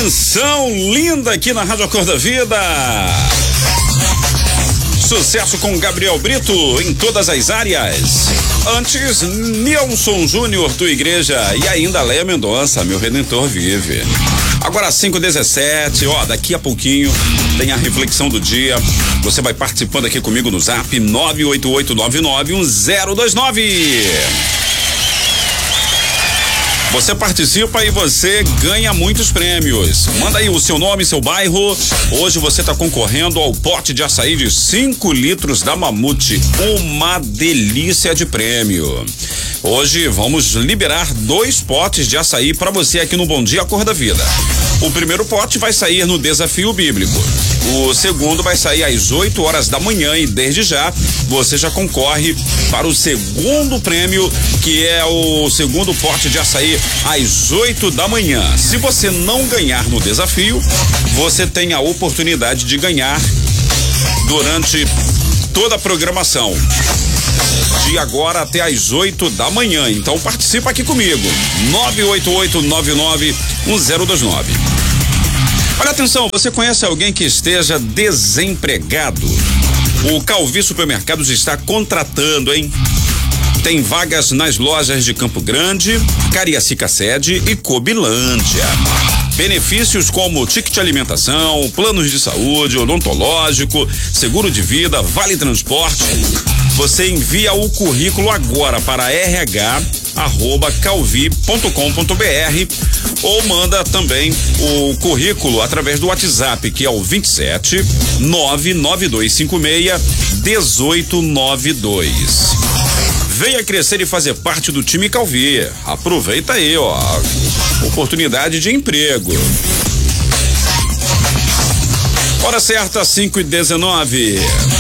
Canção linda aqui na Rádio Cor da Vida. Sucesso com Gabriel Brito em todas as áreas. Antes, Nilson Júnior, tua igreja, e ainda Léa Mendonça, meu Redentor vive. Agora 5h17, daqui a pouquinho tem a reflexão do dia. Você vai participando aqui comigo no Zap 988991029. Você participa e você ganha muitos prêmios. Manda aí o seu nome, seu bairro. Hoje você está concorrendo ao pote de açaí de 5 litros da Mamute. Uma delícia de prêmio. Hoje vamos liberar 2 potes de açaí para você aqui no Bom Dia Cor da Vida. O primeiro pote vai sair no Desafio Bíblico. O segundo vai sair às 8 horas da manhã e desde já você já concorre para o segundo prêmio, que é o segundo pote de açaí às 8 da manhã. Se você não ganhar no desafio, você tem a oportunidade de ganhar durante toda a programação. De agora até às 8 da manhã. Então participa aqui comigo. 988991029. Olha atenção, você conhece alguém que esteja desempregado? O Calvi Supermercados está contratando, hein? Tem vagas nas lojas de Campo Grande, Cariacica Sede e Cobilândia. Benefícios como ticket alimentação, planos de saúde, odontológico, seguro de vida, vale transporte. Você envia o currículo agora para rh@calvi.com.br ou manda também o currículo através do WhatsApp, que é o 27 99256 1892. Venha crescer e fazer parte do time Calvi. Aproveita aí, oportunidade de emprego. Hora certa, 5h19.